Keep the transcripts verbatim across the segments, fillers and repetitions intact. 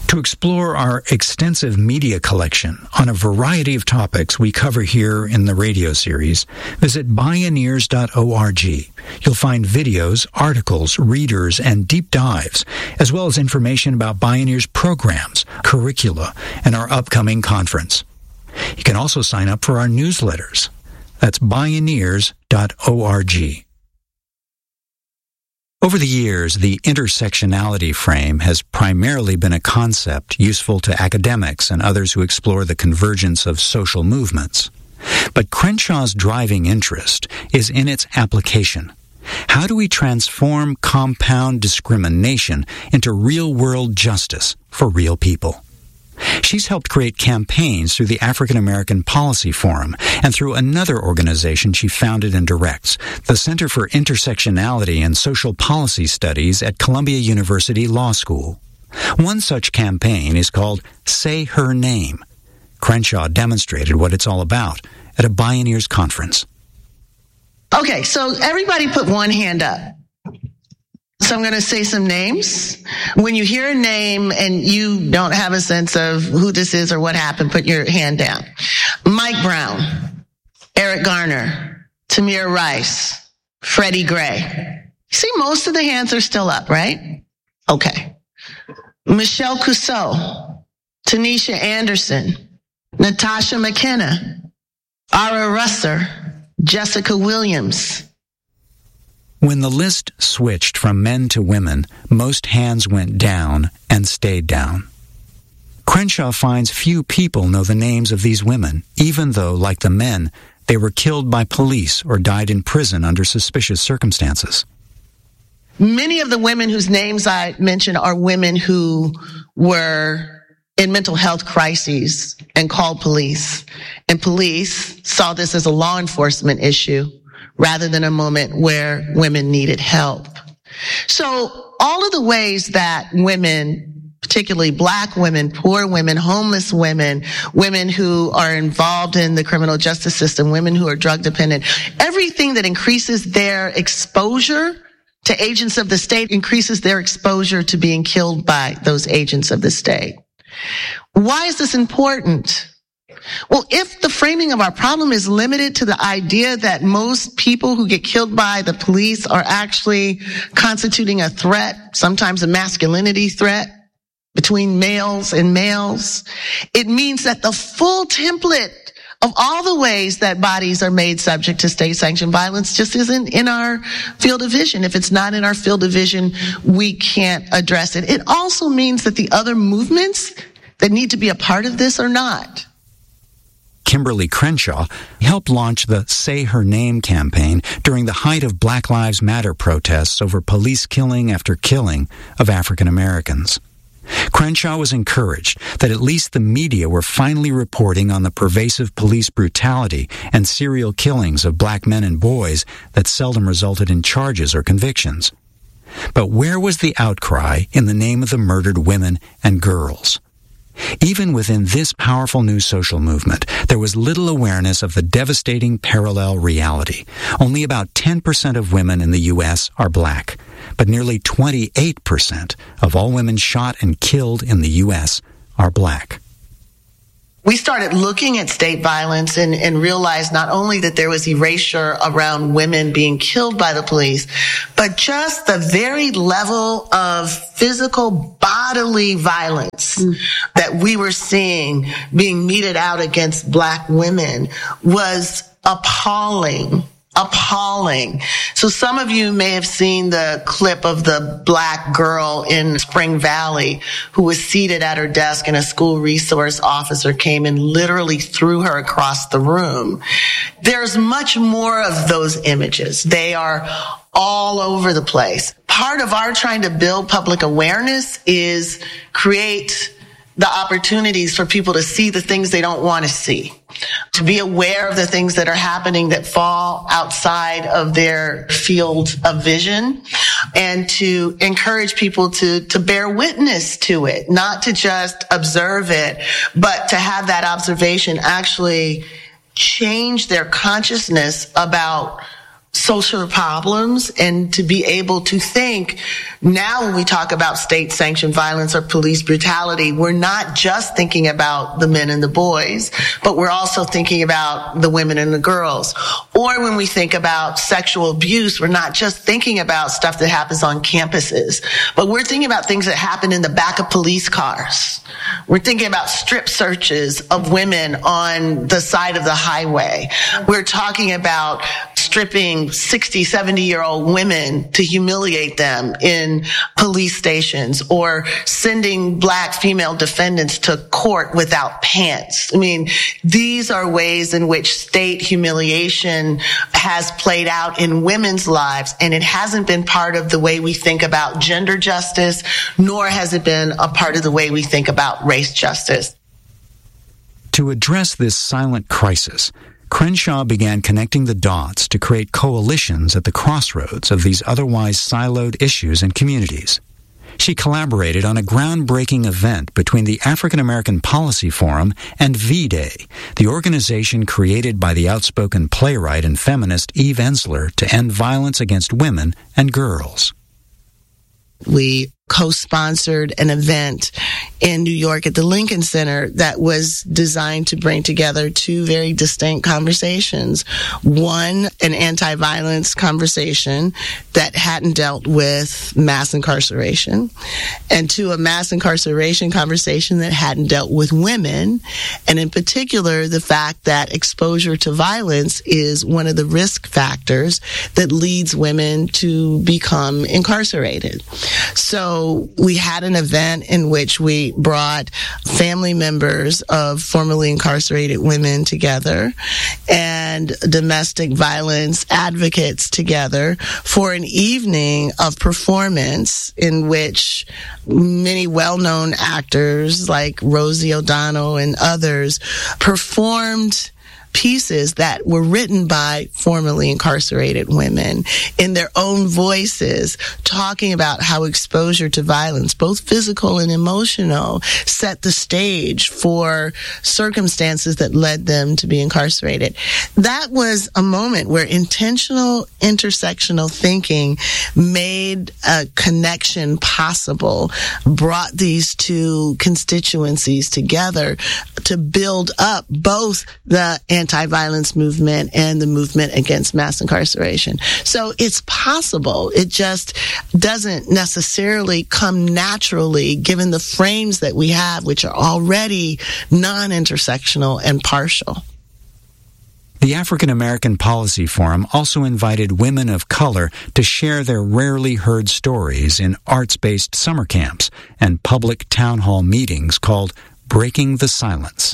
To explore our extensive media collection on a variety of topics we cover here in the radio series, visit bioneers dot org. You'll find videos, articles, readers, and deep dives, as well as information about Bioneers programs, curricula, and our upcoming conference. You can also sign up for our newsletters. That's bioneers dot org. Over the years, the intersectionality frame has primarily been a concept useful to academics and others who explore the convergence of social movements. But Crenshaw's driving interest is in its application. How do we transform compound discrimination into real-world justice for real people? She's helped create campaigns through the African American Policy Forum and through another organization she founded and directs, the Center for Intersectionality and Social Policy Studies at Columbia University Law School. One such campaign is called Say Her Name. Crenshaw demonstrated what it's all about at a Bioneers conference. Okay, so everybody put one hand up. So I'm going to say some names. When you hear a name and you don't have a sense of who this is or what happened, put your hand down. Mike Brown, Eric Garner, Tamir Rice, Freddie Gray. See, most of the hands are still up, right? Okay. Michelle Cusseau, Tanisha Anderson, Natasha McKenna, Ara Russer, Jessica Williams. When the list switched from men to women, most hands went down and stayed down. Crenshaw finds few people know the names of these women, even though, like the men, they were killed by police or died in prison under suspicious circumstances. Many of the women whose names I mentioned are women who were in mental health crises and called police. And police saw this as a law enforcement issue rather than a moment where women needed help. So all of the ways that women, particularly Black women, poor women, homeless women, women who are involved in the criminal justice system, women who are drug dependent, everything that increases their exposure to agents of the state increases their exposure to being killed by those agents of the state. Why is this important? Well, if the framing of our problem is limited to the idea that most people who get killed by the police are actually constituting a threat, sometimes a masculinity threat between males and males, it means that the full template of all the ways that bodies are made subject to state-sanctioned violence just isn't in our field of vision. If it's not in our field of vision, we can't address it. It also means that the other movements that need to be a part of this are not. Kimberly Crenshaw helped launch the Say Her Name campaign during the height of Black Lives Matter protests over police killing after killing of African Americans. Crenshaw was encouraged that at least the media were finally reporting on the pervasive police brutality and serial killings of Black men and boys that seldom resulted in charges or convictions. But where was the outcry in the name of the murdered women and girls? Even within this powerful new social movement, there was little awareness of the devastating parallel reality. Only about ten percent of women in the U S are Black, but nearly twenty-eight percent of all women shot and killed in the U S are Black. We started looking at state violence and, and realized not only that there was erasure around women being killed by the police, but just the very level of physical bodily violence mm. that we were seeing being meted out against Black women was appalling. Appalling. So some of you may have seen the clip of the Black girl in Spring Valley who was seated at her desk and a school resource officer came and literally threw her across the room. There's much more of those images. They are all over the place. Part of our trying to build public awareness is create the opportunities for people to see the things they don't want to see, to be aware of the things that are happening that fall outside of their field of vision, and to encourage people to, to bear witness to it, not to just observe it, but to have that observation actually change their consciousness about social problems and to be able to think now when we talk about state-sanctioned violence or police brutality, we're not just thinking about the men and the boys, but we're also thinking about the women and the girls. Or when we think about sexual abuse, we're not just thinking about stuff that happens on campuses, but we're thinking about things that happen in the back of police cars. We're thinking about strip searches of women on the side of the highway. We're talking about stripping sixty, seventy-year-old women to humiliate them in police stations, or sending black female defendants to court without pants. I mean, these are ways in which state humiliation has played out in women's lives, and it hasn't been part of the way we think about gender justice, nor has it been a part of the way we think about race justice. To address this silent crisis, Crenshaw began connecting the dots to create coalitions at the crossroads of these otherwise siloed issues and communities. She collaborated on a groundbreaking event between the African American Policy Forum and V-Day, the organization created by the outspoken playwright and feminist Eve Ensler to end violence against women and girls. We co-sponsored an event in New York at the Lincoln Center that was designed to bring together two very distinct conversations. One, an anti-violence conversation that hadn't dealt with mass incarceration, and two, a mass incarceration conversation that hadn't dealt with women, and in particular, the fact that exposure to violence is one of the risk factors that leads women to become incarcerated. So we had an event in which we brought family members of formerly incarcerated women together and domestic violence advocates together for an evening of performance in which many well-known actors like Rosie O'Donnell and others performed pieces that were written by formerly incarcerated women in their own voices, talking about how exposure to violence, both physical and emotional, set the stage for circumstances that led them to be incarcerated. That was a moment where intentional intersectional thinking made a connection possible, brought these two constituencies together to build up both the anti-violence movement and the movement against mass incarceration. So it's possible. It just doesn't necessarily come naturally given the frames that we have, which are already non-intersectional and partial. The African American Policy Forum also invited women of color to share their rarely heard stories in arts-based summer camps and public town hall meetings called Breaking the Silence.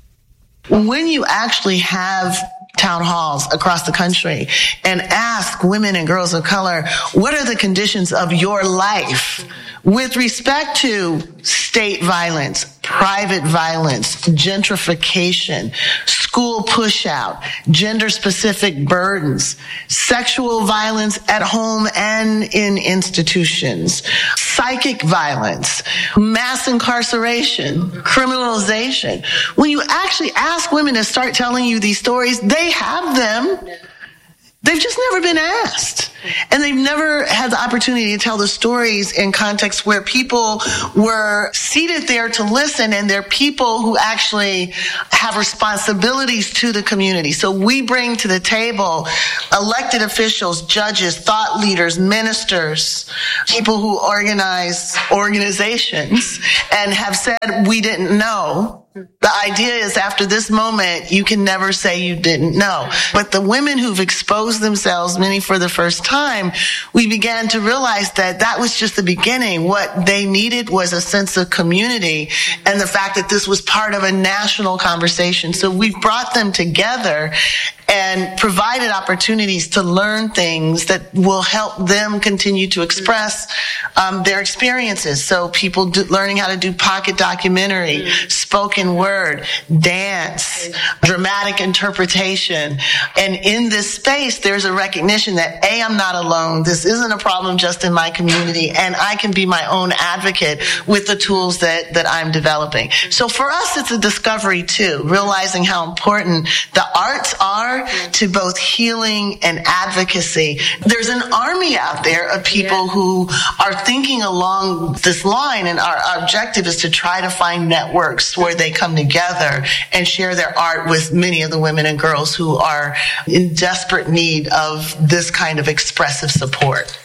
When you actually have town halls across the country and ask women and girls of color, what are the conditions of your life with respect to state violence, private violence, gentrification, school pushout, gender-specific burdens, sexual violence at home and in institutions, psychic violence, mass incarceration, criminalization. When you actually ask women to start telling you these stories, they have them. They've just never been asked. And they've never had the opportunity to tell the stories in contexts where people were seated there to listen, and they're people who actually have responsibilities to the community. So we bring to the table elected officials, judges, thought leaders, ministers, people who organize organizations and have said, we didn't know. The idea is after this moment, you can never say you didn't know. But the women who've exposed themselves, many for the first time, we began to realize that that was just the beginning. What they needed was a sense of community and the fact that this was part of a national conversation. So we've brought them together and provided opportunities to learn things that will help them continue to express um, their experiences. So people do, learning how to do pocket documentary, spoken word, dance, dramatic interpretation. And in this space, there's a recognition that, A, I'm not alone. This isn't a problem just in my community, and I can be my own advocate with the tools that, that I'm developing. So for us, it's a discovery, too, realizing how important the arts are are to both healing and advocacy. There's an army out there of people yeah. who are thinking along this line, and our, our objective is to try to find networks where they come together and share their art with many of the women and girls who are in desperate need of this kind of expressive support.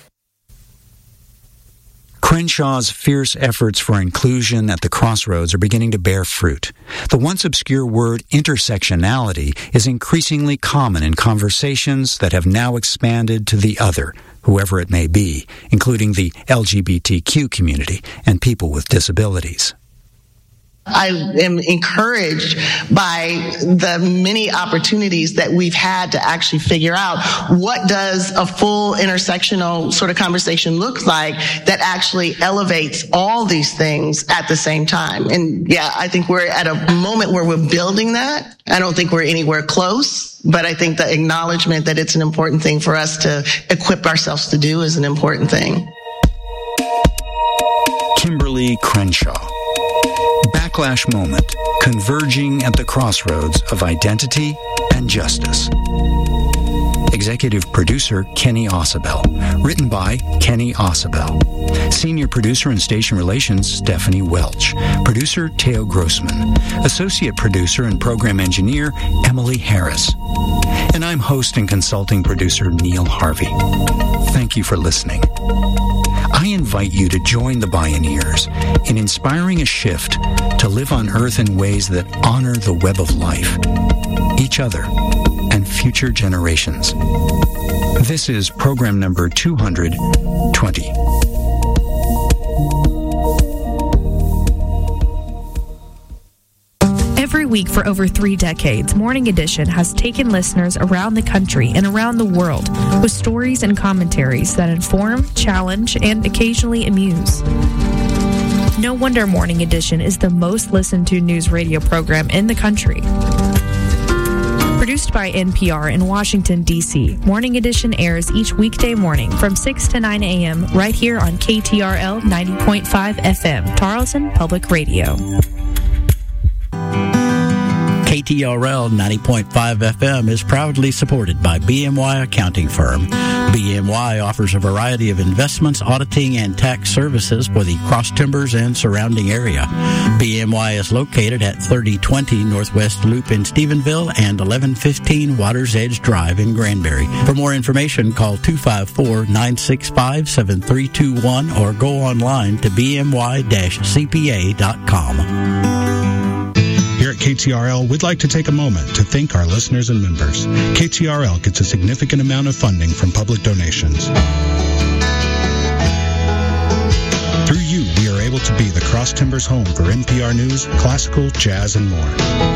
Crenshaw's fierce efforts for inclusion at the crossroads are beginning to bear fruit. The once obscure word intersectionality is increasingly common in conversations that have now expanded to the other, whoever it may be, including the L G B T Q community and people with disabilities. I am encouraged by the many opportunities that we've had to actually figure out what does a full intersectional sort of conversation look like that actually elevates all these things at the same time. And yeah, I think we're at a moment where we're building that. I don't think we're anywhere close, but I think the acknowledgement that it's an important thing for us to equip ourselves to do is an important thing. Kimberly Crenshaw. Backlash Moment, converging at the crossroads of identity and justice. Executive producer Kenny Ausubel. Written by Kenny Ausubel. Senior producer and station relations Stephanie Welch. Producer Theo Grossman. Associate producer and program engineer Emily Harris. And I'm host and consulting producer Neil Harvey. Thank you for listening. I invite you to join the Bioneers in inspiring a shift to live on Earth in ways that honor the web of life, each other, and future generations. This is program number two hundred twenty. Every week for over three decades, Morning Edition has taken listeners around the country and around the world with stories and commentaries that inform, challenge, and occasionally amuse. No wonder Morning Edition is the most listened to news radio program in the country. Produced by N P R in Washington, D C, Morning Edition airs each weekday morning from six to nine a.m. right here on K T R L ninety point five F M, Tarleton Public Radio. K T R L ninety point five F M is proudly supported by B M Y Accounting Firm. B M Y offers a variety of investments, auditing, and tax services for the Cross Timbers and surrounding area. B M Y is located at thirty twenty Northwest Loop in Stephenville and eleven fifteen Waters Edge Drive in Granbury. For more information, call two five four, nine six five, seven three two one or go online to b m y dash c p a dot com. Here at K T R L, we'd like to take a moment to thank our listeners and members. K T R L gets a significant amount of funding from public donations. Through you, we are able to be the Cross Timbers home for N P R News, classical, jazz, and more.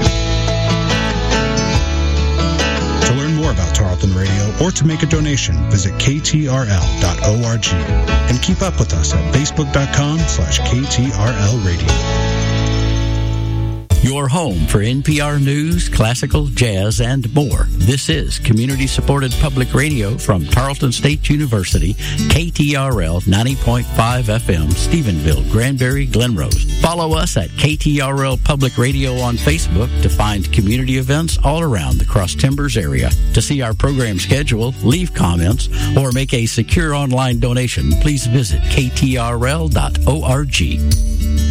To learn more about Tarleton Radio or to make a donation, visit k t r l dot org and keep up with us at facebook.com slash KTRL Radio. Your home for N P R News, classical, jazz, and more. This is community-supported public radio from Tarleton State University, K T R L ninety point five F M, Stephenville, Granbury, Glenrose. Follow us at K T R L Public Radio on Facebook to find community events all around the Cross Timbers area. To see our program schedule, leave comments, or make a secure online donation, please visit k t r l dot org.